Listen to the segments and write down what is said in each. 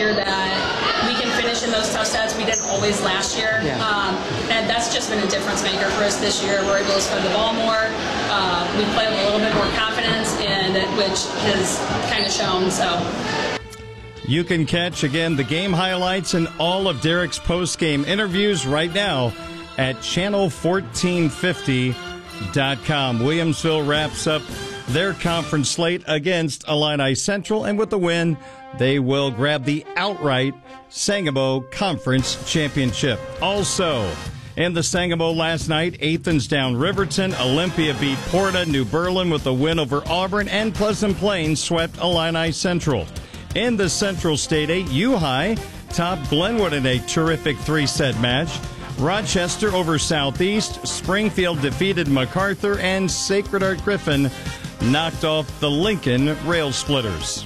year that we can finish in those tough sets. We didn't always last year. Yeah. And that's just been a difference maker for us this year. We're able to spend the ball more. We play with a little bit more confidence, and which has kind of shown. So. You can catch, again, the game highlights and all of Derek's post-game interviews right now at channel1450.com. Williamsville wraps up their conference slate against Illini Central, and with the win, they will grab the outright Sangamo Conference Championship. Also, in the Sangamo last night, Athens down Riverton, Olympia beat Porta, New Berlin with a win over Auburn, and Pleasant Plains swept Illini Central. In the Central State 8, U-High topped Glenwood in a terrific 3-set match. Rochester over Southeast, Springfield defeated MacArthur, and Sacred Heart Griffin knocked off the Lincoln Rail Splitters.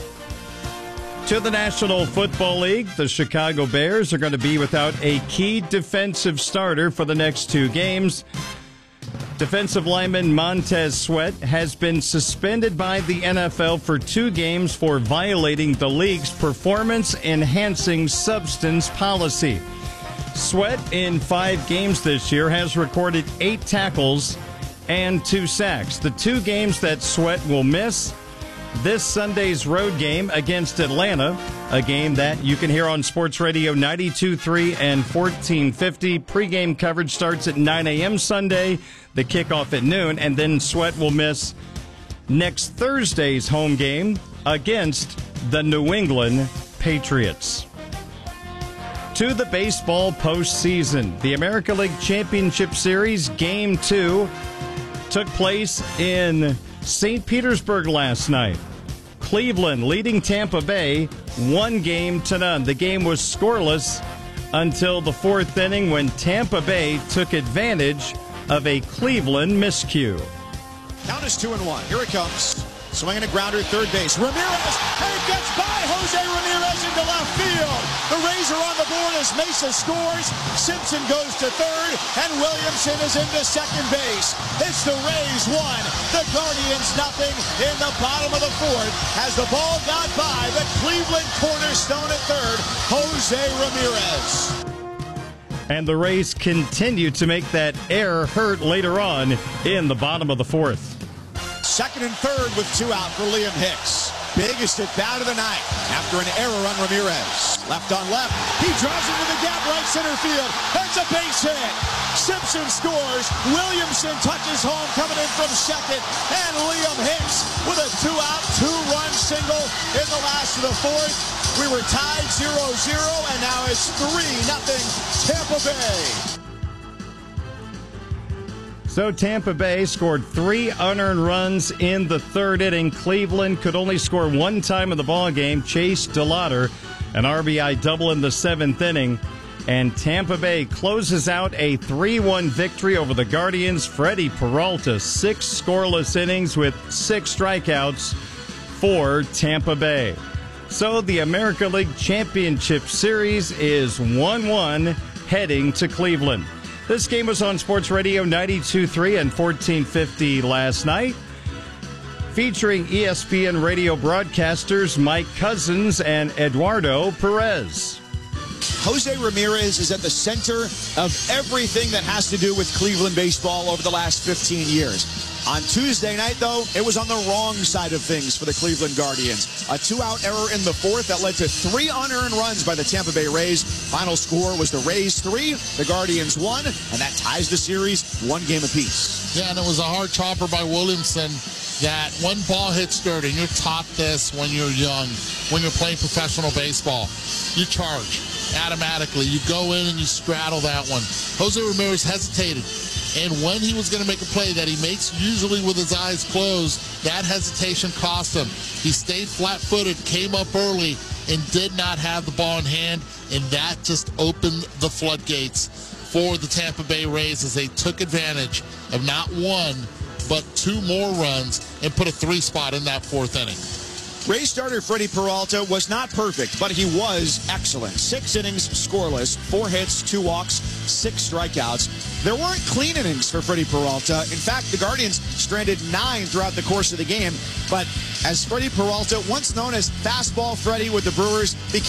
To the National Football League, the Chicago Bears are going to be without a key defensive starter for the next 2 games. Defensive lineman Montez Sweat has been suspended by the NFL for 2 games for violating the league's performance-enhancing substance policy. Sweat, in 5 games this year, has recorded 8 tackles and 2 sacks. The 2 games that Sweat will miss: this Sunday's road game against Atlanta, a game that you can hear on Sports Radio 92.3 and 1450. Pre-game coverage starts at 9 a.m. Sunday, the kickoff at noon, and then Sweat will miss next Thursday's home game against the New England Patriots. To the baseball postseason, the American League Championship Series Game 2 took place in St. Petersburg last night. Cleveland leading Tampa Bay 1-0. The game was scoreless until the 4th inning when Tampa Bay took advantage of a Cleveland miscue. Count is 2-1. Here it comes. Swinging a grounder, third base. Ramirez, and it gets by Jose Ramirez into left field. The Rays are on the board as Mesa scores. Simpson goes to third, and Williamson is into second base. It's the Rays 1, the Guardians nothing in the bottom of the 4th as the ball got by the Cleveland cornerstone at third, Jose Ramirez. And the Rays continue to make that error hurt later on in the bottom of the 4th. Second and third with 2 out for Liam Hicks. Biggest at bat of the night after an error on Ramirez. Left on left. He drives into the gap right center field. That's a base hit. Simpson scores. Williamson touches home coming in from second. And Liam Hicks with a 2-out, 2-run single in the last of the 4th. We were tied 0-0, and now it's 3-0 Tampa Bay. So Tampa Bay scored 3 unearned runs in the 3rd inning. Cleveland could only score 1 time in the ballgame. Chase DeLauder, an RBI double in the 7th inning. And Tampa Bay closes out a 3-1 victory over the Guardians. Freddie Peralta, 6 scoreless innings with 6 strikeouts for Tampa Bay. So the American League Championship Series is 1-1 heading to Cleveland. This game was on Sports Radio 92.3 and 1450 last night, featuring ESPN radio broadcasters Mike Cousins and Eduardo Perez. Jose Ramirez is at the center of everything that has to do with Cleveland baseball over the last 15 years. On Tuesday night, though, it was on the wrong side of things for the Cleveland Guardians. A 2-out error in the 4th that led to 3 unearned runs by the Tampa Bay Rays. Final score was the Rays 3, the Guardians 1, and that ties the series 1 game apiece. Yeah, and it was a hard chopper by Williamson that one ball hits dirt, and you're taught this when you're young, when you're playing professional baseball. You charge automatically. You go in and you straddle that one. Jose Ramirez hesitated. And when he was going to make a play that he makes usually with his eyes closed, that hesitation cost him. He stayed flat-footed, came up early, and did not have the ball in hand, and that just opened the floodgates for the Tampa Bay Rays as they took advantage of not 1, but 2 more runs and put a 3 spot in that 4th inning. Rays starter Freddie Peralta was not perfect, but he was excellent. 6 innings scoreless, 4 hits, 2 walks, 6 strikeouts. There weren't clean innings for Freddie Peralta. In fact, the Guardians stranded 9 throughout the course of the game. But as Freddie Peralta, once known as Fastball Freddie with the Brewers, became